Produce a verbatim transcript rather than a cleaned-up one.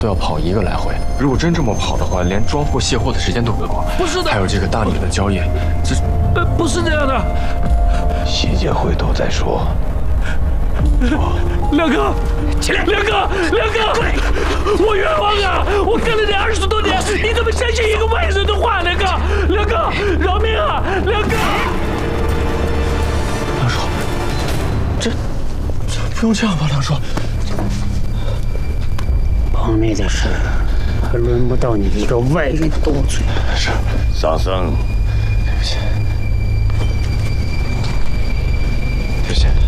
都要跑一个来回。如果真这么跑的话，连装货卸货的时间都不够。 不是的， 还有这个大米的交易，这呃不是这样的。 细节回头再说。说， 梁哥，起来！梁哥，梁哥，过来！我冤枉啊！我跟了你二十多年，你怎么相信一个外人的话？梁哥，梁哥，饶命啊！梁哥， 梁叔，这这不用这样吧，梁叔。 棚内的事还轮不到你一个外人多嘴。 是， 桑僧， 对不起，对不起。